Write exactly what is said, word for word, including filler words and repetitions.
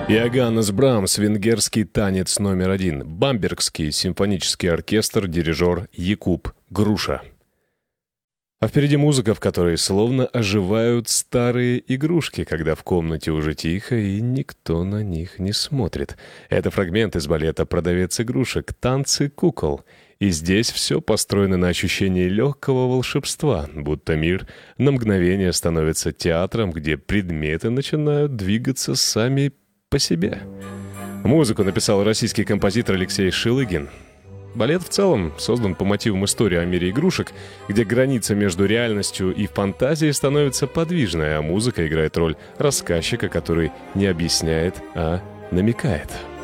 Иоганнес Брамс, венгерский танец номер один, Бамбергский симфонический оркестр, дирижер Якуб Груша. А впереди музыка, в которой словно оживают старые игрушки, когда в комнате уже тихо и никто на них не смотрит. Это фрагмент из балета «Продавец игрушек. Танцы кукол». И здесь все построено на ощущении легкого волшебства, будто мир на мгновение становится театром, где предметы начинают двигаться сами по себе. Музыку написал российский композитор Алексей Шилыгин. Балет в целом создан по мотивам истории о мире игрушек, где граница между реальностью и фантазией становится подвижной, а музыка играет роль рассказчика, который не объясняет, а намекает.